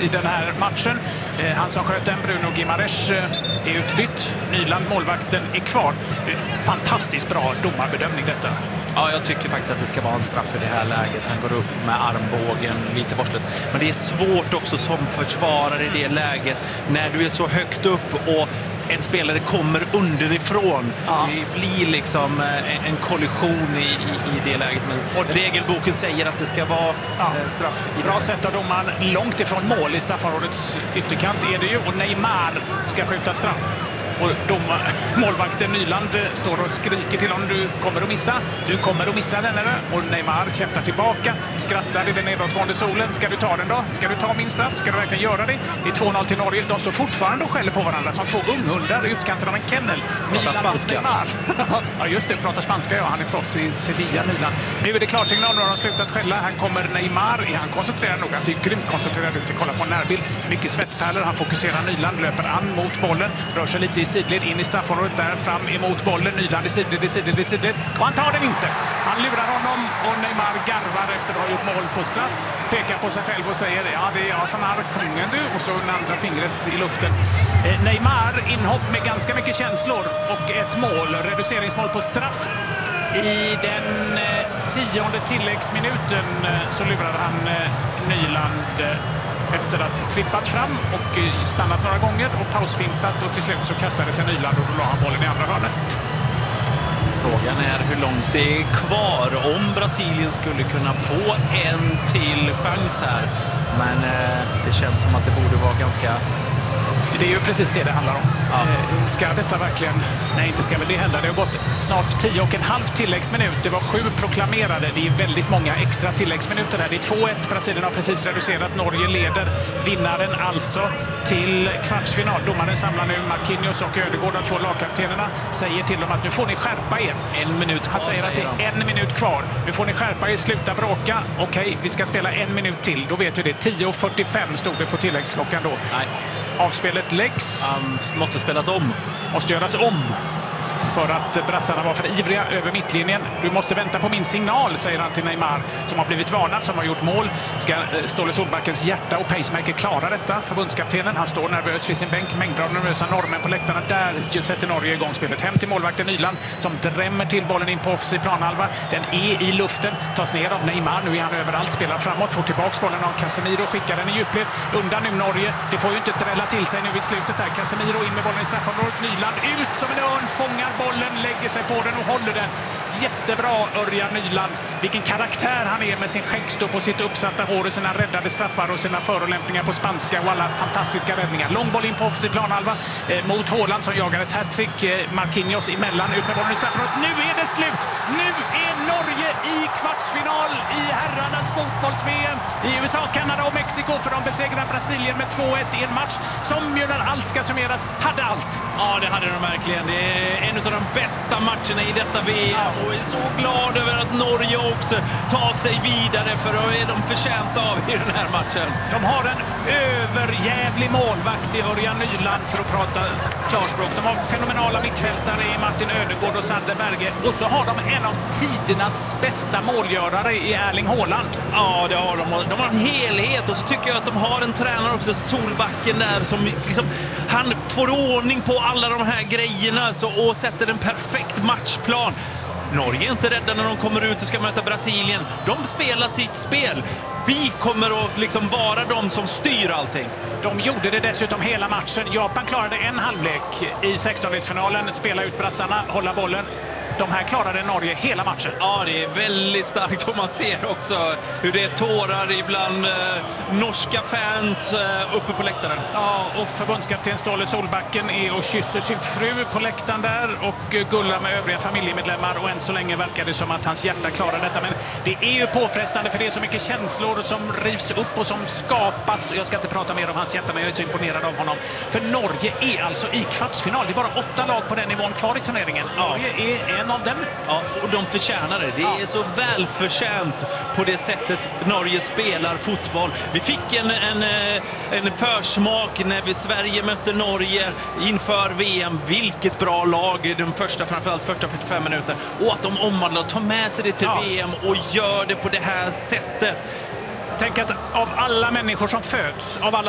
i den här matchen. Han som sköt den, Bruno Guimaraes, är utbytt. Nyland, målvakten, är kvar. Fantastiskt bra domarbedömning detta. Ja, jag tycker faktiskt att det ska vara en straff i det här läget. Han går upp med armbågen lite vårdslöst. Men det är svårt också som försvarare i det läget när du är så högt upp och en spelare kommer underifrån. Ja. Det blir liksom en kollision i det läget. Men regelboken säger att det ska vara straff. Bra sätt av domaren, långt ifrån mål i straffområdets ytterkant är det ju. Och Neymar ska skjuta straff. Och målvakten Nyland står och skriker till honom: du kommer att missa. Du kommer att missa den, eller? Och Neymar käftar tillbaka, skrattar i den nedåtgående solen. Ska du ta den då? Ska du ta min straff? Ska du verkligen göra det? Det är 2-0 till Norge. De står fortfarande och skäller på varandra som två unghundar i utkanten av en kennel. Pratar spanska. Ja, just det. Pratar spanska, ja. Han är proffs i Sevilla, Nyland. Nu är det klarsignal. Nu har de slutat skälla. Här kommer Neymar. Är han koncentrerad nog? Han ser grymt koncentrerad ut. Vi kollar på en närbild. Mycket svettpärlor. Han fokuserar Nyland. Löper an mot bollen. Rör sig lite i sidled in i straffområdet där, fram emot bollen. Nyland i sidled. Och han tar den inte. Han lurar honom och Neymar garvar efter att ha gjort mål på straff. Pekar på sig själv och säger: ja, det är jag som är kungen, du. Och så den andra fingret i luften. Neymar, inhopp med ganska mycket känslor och ett mål. Reduceringsmål på straff. I den 10:e tilläggsminuten så lurar han Nyland efter att trippat fram och stannat några gånger och pausfintat, och till slut så kastade sig Nyland och då la han bollen i andra hörnet. Frågan är hur långt det är kvar om Brasilien skulle kunna få en till chans här. Men det känns som att det borde vara ganska... Det är ju precis det handlar om. Ja. Ska detta verkligen... Nej, inte ska väl det hända. Det har gått snart 10,5 tilläggsminut. Det var 7 proklamerade. Det är väldigt många extra tilläggsminuter här. Det är 2-1. Brasilien har precis reducerat. Norge leder vinnaren alltså till kvartsfinal. Domaren samlar nu Marquinhos och Ödegård, de två lagkaptenerna. Säger till dem att nu får ni skärpa er. 1 minut kvar. Han säger att det är 1 minut kvar. Nu får ni skärpa er, sluta bråka. Okej, vi ska spela 1 minut till. Då vet vi det. 10:45 stod det på tilläggsklockan då. Nej. Avspelet läggs. Måste spelas om. Måste göras om. För att brassarna var för ivriga över mittlinjen. Du måste vänta på min signal, säger han till Neymar, som har blivit varnad, som har gjort mål. Ska Ståle Solbackens hjärta och pacemaker klara detta? Förbundskaptenen, han står nervös vid sin bänk. Mängder av nervösa norrmän på läktarna. Där sätter Norge igång spelet. Hem till målvakten Nyland, som drämmer till bollen in på offensiv planhalva. Den är i luften, tas ner av Neymar. Nu är han överallt, spelar framåt, får tillbaka bollen av Casemiro, skickar den i djupled. Undan nu Norge. Det får ju inte drälla till sig nu i slutet här. Casemiro in med bollen i straffområdet. Nyland ut som en örn, fångar bollen, lägger sig på den och håller den. Jättebra Örjan Nyland. Vilken karaktär han är med sin skäggstå på sitt uppsatta hår och sina räddade straffar och sina förolämpningar på spanska och alla fantastiska räddningar. Långboll in på offensiv planhalva mot Haaland som jagar ett hattrick. Marquinhos emellan, ut med bollen i straffområdet. Nu är det slut! Nu är Norge i kvartsfinal i herrarnas fotbolls-VM i USA, Kanada och Mexiko, för de besegrar Brasilien med 2-1 i en match som ju, när allt ska summeras, hade allt. Ja, det hade de verkligen. Det är en av de bästa matcherna i detta VM. Och är så glad över att Norge också tar sig vidare, för då är de förtjänta av i den här matchen. De har en överjävlig målvakt i Örjan Nyland, för att prata klarspråk. De har fenomenala mittfältare i Martin Ödegård och Sander Berge. Och så har de en av tidernas bästa målgörare i Erling Haaland. Ja, det har de. De har en helhet, och så tycker jag att de har en tränare också, Solbacken där, som liksom, han får ordning på alla de här grejerna och sätter en perfekt matchplan. Norge är inte rädda när de kommer ut och ska möta Brasilien. De spelar sitt spel. Vi kommer att liksom vara de som styr allting. De gjorde det dessutom hela matchen. Japan klarade en halvlek i 16-delsfinalen, spela ut brassarna, hålla bollen. De här klarade Norge hela matchen. Ja, det är väldigt starkt, och man ser också hur det är tårar ibland norska fans uppe på läktaren. Ja, och förbundskapten Ståle Solbacken är och kysser sin fru på läktaren där och gullar med övriga familjemedlemmar, och än så länge verkar det som att hans hjärta klarar detta. Men det är ju påfrestande, för det är så mycket känslor som rivs upp och som skapas. Jag ska inte prata mer om hans hjärta, men jag är så imponerad av honom. För Norge är alltså i kvartsfinal. Det är bara 8 lag på den nivån kvar i turneringen. Norge är en av dem. Ja, och de förtjänar det. Det är så välförtjänt på det sättet Norge spelar fotboll. Vi fick en försmak när Sverige mötte Norge inför VM. Vilket bra lag, framförallt första 45 minuter. Och att de omvandlar och tar med sig det till VM och gör det på det här sättet. Tänk att av alla människor som föds, av alla